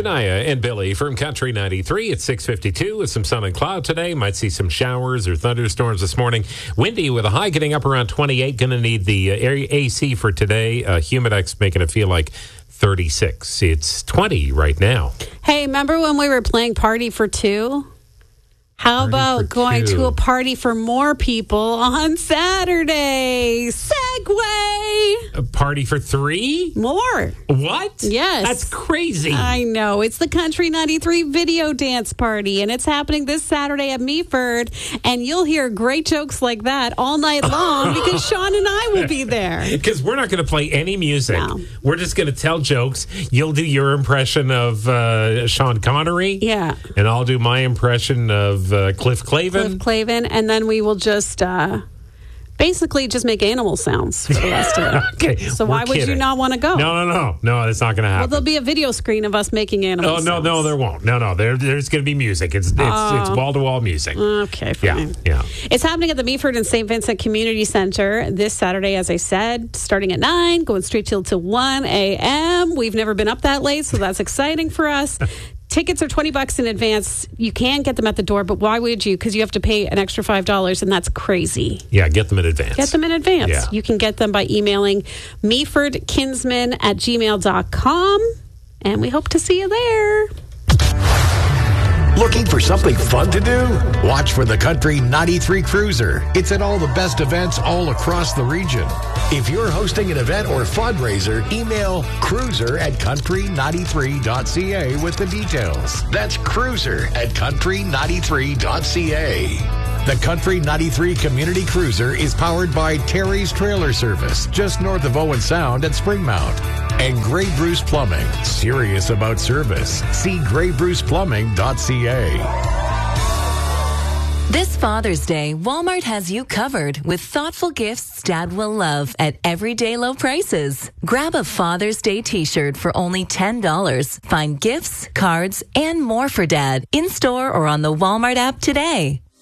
Shania and Billy from Country 93 at 6:52 with some sun and cloud today. Might see some showers or thunderstorms this morning. Windy with a high getting up around 28. Going to need the AC for today. Humidex making it feel like 36. It's 20 right now. Hey, remember when we were playing Party for Two? How about going to a party for more people on Saturday? Segway! A party for 3? More. What? Yes. That's crazy. I know. It's the Country 93 video dance party, and it's happening this Saturday at Meaford. And you'll hear great jokes like that all night long because Sean and I will be there. Because we're not going to play any music. No. We're just going to tell jokes. You'll do your impression of Sean Connery. Yeah. And I'll do my impression of Cliff Clavin. And then we will just basically just make animal sounds for the rest of it. Okay. So why would you not want to go? No, that's not going to happen. Well, there'll be a video screen of us making animal sounds. No, there won't. No, there's going to be music. It's wall-to-wall music. Okay, fine. Yeah. It's happening at the Meaford and St. Vincent Community Center this Saturday, as I said, starting at 9, going straight till 1 a.m. We've never been up that late, so that's exciting for us. Tickets are $20 in advance. You can get them at the door, but why would you? Because you have to pay an extra $5, and that's crazy. Yeah, get them in advance. Get them in advance. Yeah. You can get them by emailing meafordkinsman@gmail.com, and we hope to see you there. Looking for something fun to do? Watch for the Country 93 Cruiser. It's at all the best events all across the region. If you're hosting an event or fundraiser, email cruiser@country93.ca with the details. That's cruiser@country93.ca. The Country 93 Community Cruiser is powered by Terry's Trailer Service, just north of Owen Sound at Springmount. And Grey Bruce Plumbing, serious about service. See graybruceplumbing.ca. This Father's Day, Walmart has you covered with thoughtful gifts Dad will love at everyday low prices. Grab a Father's Day t-shirt for only $10. Find gifts, cards, and more for Dad in-store or on the Walmart app today.